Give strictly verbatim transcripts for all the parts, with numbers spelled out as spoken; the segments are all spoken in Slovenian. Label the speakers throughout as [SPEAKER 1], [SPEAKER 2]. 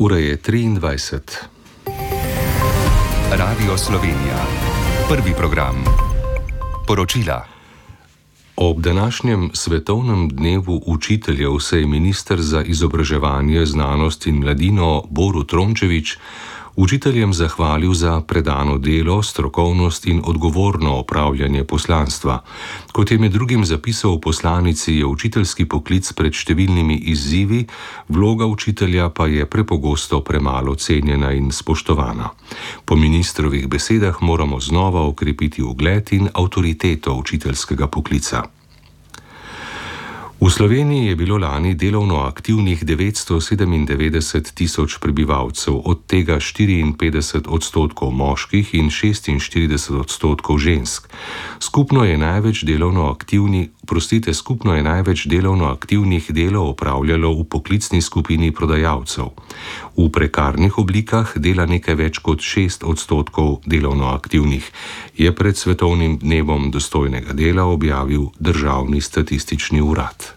[SPEAKER 1] Ura je triindvajset.
[SPEAKER 2] Radio Slovenija. Prvi program. Poročila.
[SPEAKER 1] Ob današnjem svetovnem dnevu učiteljev se je minister za izobraževanje, znanost in mladino Borut Rončević učiteljem zahvalil za predano delo, strokovnost in odgovorno opravljanje poslanstva. Kot je med drugim zapisal v poslanici, je učiteljski poklic pred številnimi izzivi, vloga učitelja pa je prepogosto premalo cenjena in spoštovana. Po ministrovih besedah moramo znova okrepiti ugled in avtoriteto učiteljskega poklica. V Sloveniji je bilo lani delovno aktivnih devetsto sedemindevetdeset tisoč prebivalcev, od tega štiriinpetdeset odstotkov moških in šestinštirideset odstotkov žensk. Skupno je največ delovno aktivni, prostite, skupno je največ delovno aktivnih delo opravljalo v poklicni skupini prodajalcev. V prekarnih oblikah dela nekaj več kot šest odstotkov delovno aktivnih, je pred svetovnim dnevom dostojnega dela objavil Državni statistični urad.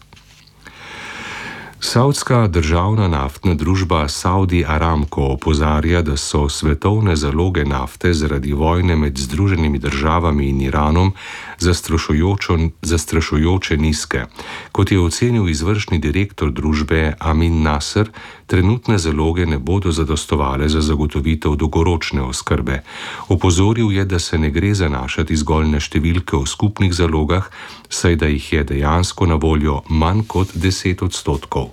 [SPEAKER 1] Savdska državna naftna družba Saudi Aramco opozarja, da so svetovne zaloge nafte zaradi vojne med Združenimi državami in Iranom zastrašujoče nizke. Kot je ocenil izvršni direktor družbe Amin Nasser, trenutne zaloge ne bodo zadostovale za zagotovitev dolgoročne oskrbe. Opozoril je, da se ne gre zanašati zgolj na številke o skupnih zalogah, saj da jih je dejansko na voljo manj kot deset odstotkov.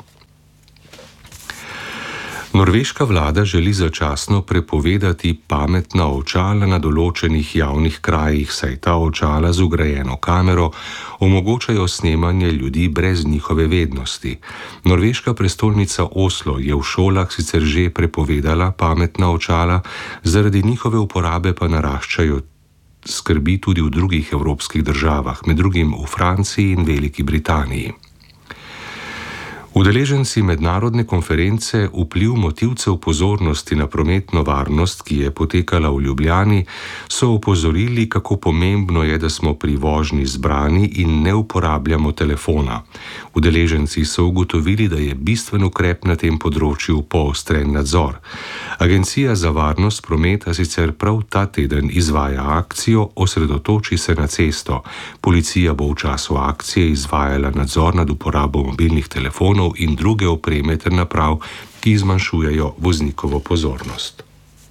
[SPEAKER 1] Norveška vlada želi začasno prepovedati pametna očala na določenih javnih krajih, saj ta očala z vgrajeno kamero omogočajo snemanje ljudi brez njihove vednosti. Norveška prestolnica Oslo je v šolah sicer že prepovedala pametna očala, zaradi njihove uporabe pa naraščajo skrbi tudi v drugih evropskih državah, med drugim v Franciji in Veliki Britaniji. Udeleženci mednarodne konference Vpliv motilcev pozornosti na prometno varnost, ki je potekala v Ljubljani, so opozorili, kako pomembno je, da smo pri vožnji zbrani in ne uporabljamo telefona. Udeleženci so ugotovili, da je bistven ukrep na tem področju poostren nadzor. Agencija za varnost prometa sicer prav ta teden izvaja akcijo Osredotoči se na cesto. Policija bo v času akcije izvajala nadzor nad uporabo mobilnih telefonov in druge opreme ter naprav, ki zmanjšujejo voznikovo pozornost.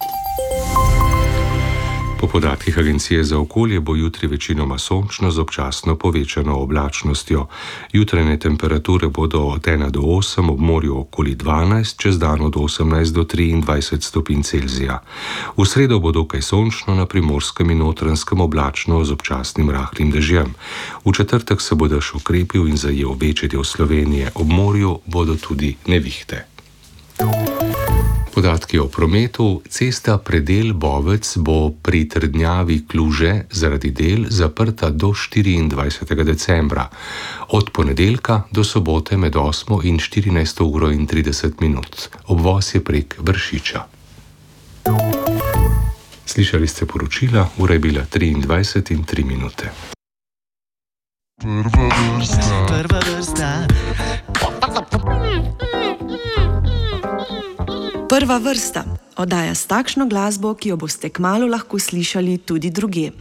[SPEAKER 1] Po podatkih Agencije za okolje bo jutri večinoma sončno z občasno povečano oblačnostjo. Jutranje temperature bodo od ena do osem, ob morju okoli dvanajst, čez dan od osemnajst do triindvajset stopinj Celzija. V sredo bo dokaj sončno, na Primorskem in Notranjskem oblačno z občasnim rahlim dežjem. V četrtek se bo dež okrepil in zajel večji del Slovenije, ob morju bodo tudi nevihte. Podatki o prometu. Cesta Predel-Bovec bo pri trdnjavi Kluže zaradi del zaprta do štiriindvajsetega decembra, od ponedeljka do sobote med osmo in štirinajsto uro in trideset minut. Obvoz je prek Vršiča. Slišali ste poročila, ura je bila triindvajset in tri minute.
[SPEAKER 3] Prva vrsta. Prva vrsta.
[SPEAKER 4] Prva vrsta. Oddaja s takšno glasbo, ki jo boste kmalu lahko slišali tudi drugje.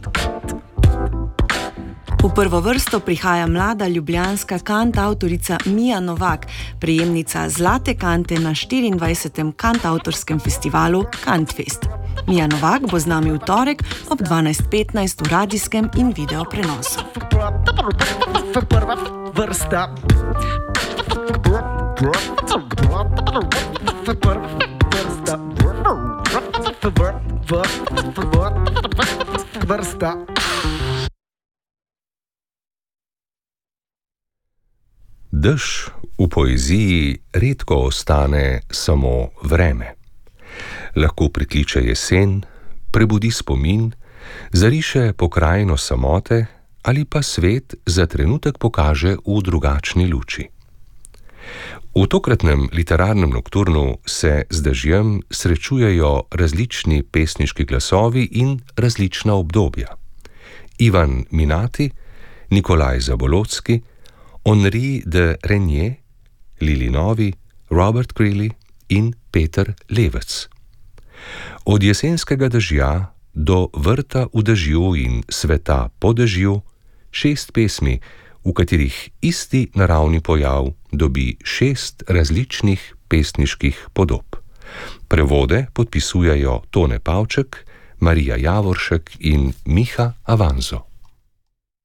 [SPEAKER 4] V prvo vrsto prihaja mlada ljubljanska kantavtorica Mija Novak, prejemnica zlate kante na štiriindvajsetem kantavtorskem festivalu Kantfest. Mija Novak bo z nami v torek ob dvanajst petnajst v radijskem in video prenosu.
[SPEAKER 3] Prva vrsta. Vrsta.
[SPEAKER 1] Dež v poeziji redko ostane samo vreme. Lahko prikliče jesen, prebudi spomin, zariše pokrajino samote ali pa svet za trenutek pokaže v drugačni luči. V tokratnem literarnem nokturnu se z dežjem srečujejo različni pesniški glasovi in različna obdobja. Ivan Minati, Nikolaj Zabolotski, Henri de Renier, Lili Novi, Robert Greeley in Peter Levec. Od jesenskega dežja do vrta v dežju in sveta po dežju, šest pesmi, v katerih isti naravni pojav dobi šest različnih pesniških podob. Prevode podpisujejo Tone Pavček, Marija Javoršek in Miha Avanzo.